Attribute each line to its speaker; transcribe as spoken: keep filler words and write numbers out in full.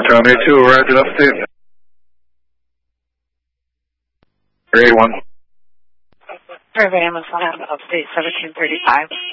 Speaker 1: Tom A two arrived in upstate. A one.
Speaker 2: Survey Amazon upstate seventeen thirty-five.